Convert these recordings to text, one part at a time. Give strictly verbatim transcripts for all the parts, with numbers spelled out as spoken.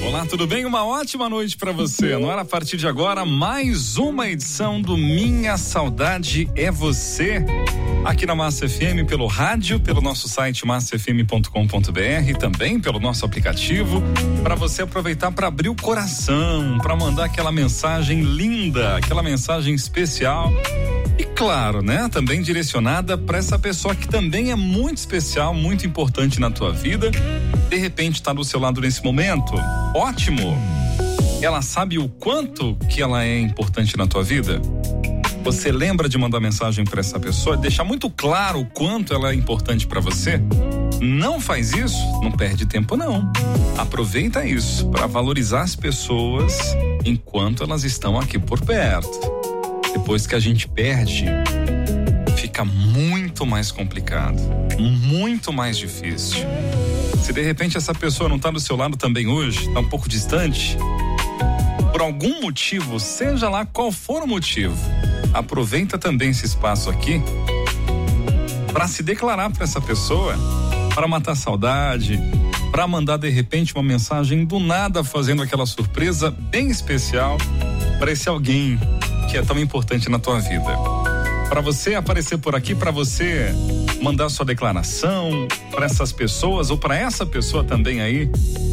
Olá, tudo bem? Uma ótima noite pra você. No ar, a partir de agora, mais uma edição do Minha Saudade é Você. Aqui na Massa F M, pelo rádio, pelo nosso site massa f m ponto com ponto b r, também pelo nosso aplicativo, para você aproveitar para abrir o coração, para mandar aquela mensagem linda, aquela mensagem especial. E claro, né, também direcionada para essa pessoa que também é muito especial, muito importante na tua vida. De repente está do seu lado nesse momento. Ótimo! Ela sabe o quanto que ela é importante na tua vida? Você lembra de mandar mensagem para essa pessoa, deixar muito claro o quanto ela é importante para você? Não faz isso? Não perde tempo não. Aproveita isso para valorizar as pessoas enquanto elas estão aqui por perto. Depois que a gente perde, fica muito mais complicado, muito mais difícil. Se de repente essa pessoa não está do seu lado também hoje, está um pouco distante, por algum motivo, seja lá qual for o motivo, aproveita também esse espaço aqui para se declarar para essa pessoa, para matar a saudade, para mandar de repente uma mensagem do nada, fazendo aquela surpresa bem especial para esse alguém que é tão importante na tua vida. Para você aparecer por aqui, para você mandar sua declaração para essas pessoas ou para essa pessoa também aí,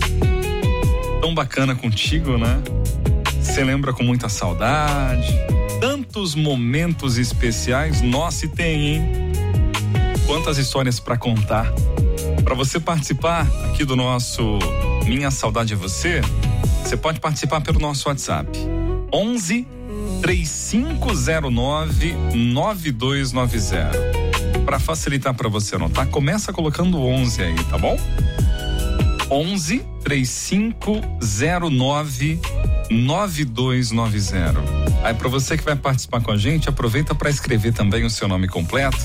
tão bacana contigo, né? Você lembra com muita saudade, tantos momentos especiais, nossa, e tem, hein? Quantas histórias para contar. Para você participar aqui do nosso Minha Saudade é Você, você pode participar pelo nosso WhatsApp. onze, três cinco zero nove, nove dois nove zero. Para facilitar para você anotar, começa colocando onze aí, tá bom? onze, três cinco zero nove, nove dois nove zero. Aí para você que vai participar com a gente, aproveita para escrever também o seu nome completo